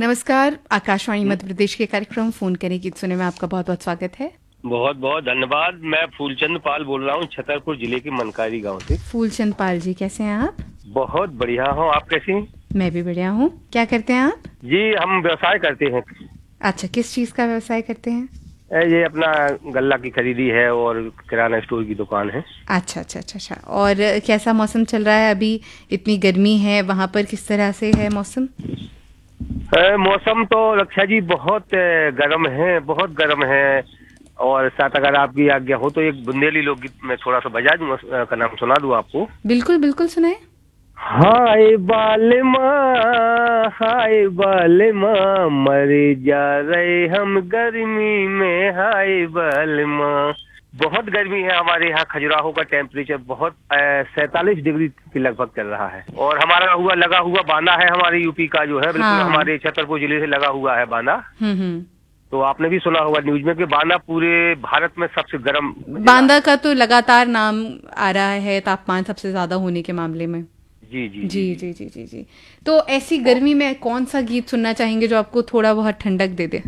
नमस्कार, आकाशवाणी मध्य प्रदेश के कार्यक्रम फोन करें गीत सुने में आपका बहुत बहुत स्वागत है। बहुत बहुत धन्यवाद। मैं फूलचंद पाल बोल रहा हूँ, छतरपुर जिले के मनकारी गांव से। फूलचंद पाल जी, कैसे हैं आप? बहुत बढ़िया हूँ, आप कैसी हैं? मैं भी बढ़िया हूँ। क्या करते हैं आप? जी, हम व्यवसाय करते हैं। अच्छा, किस चीज का व्यवसाय करते हैं? ये अपना गल्ला की खरीदी है और किराना स्टोर की दुकान है। अच्छा अच्छा अच्छा अच्छा। और कैसा मौसम चल रहा है अभी? इतनी गर्मी है, वहाँ पर किस तरह से है मौसम? मौसम तो रक्षा जी बहुत गर्म है, बहुत गर्म है। और साथ अगर आपकी आज्ञा हो तो एक बुंदेली लोकगीत मैं थोड़ा सा बजा दूँ, का नाम सुना दूँ आपको। बिल्कुल बिल्कुल, सुनाए। हाय बालमा, हाय बालमा, मरे जा रहे हम गर्मी में, हाय बालमा। बहुत गर्मी है हमारे यहाँ। खजुराहो का टेम्परेचर बहुत 47 डिग्री के लगभग चल रहा है। और हमारा लगा हुआ बांदा है, हमारे यूपी का जो है, बिल्कुल हाँ। हमारे छतरपुर जिले से लगा हुआ है बांदा। तो आपने भी सुना होगा न्यूज में कि बांदा पूरे भारत में सबसे गर्म। बांदा का तो लगातार नाम आ रहा है तापमान सबसे ज्यादा होने के मामले में। जी जी जी जी जी जी जी। तो ऐसी गर्मी में कौन सा गीत सुनना चाहेंगे जो आपको थोड़ा बहुत ठंडक दे दे?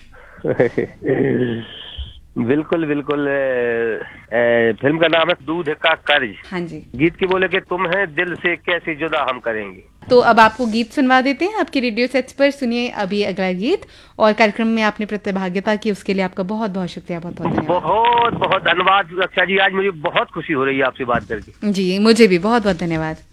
बिल्कुल बिल्कुल। फिल्म का नाम है दूध का कर्ज। हाँ जी। गीत की बोले कि तुम है दिल से कैसे जुदा हम करेंगे। तो अब आपको गीत सुनवा देते हैं आपके रेडियो सेट्स पर। सुनिए अभी अगला गीत। और कार्यक्रम में आपने प्रतिभागिता की, उसके लिए आपका बहुत बहुत शुक्रिया, बहुत बहुत धन्यवाद। बहुत बहुत धन्यवाद रक्षा जी, आज मुझे बहुत खुशी हो रही है आपसे बात करके। जी, मुझे भी बहुत बहुत धन्यवाद।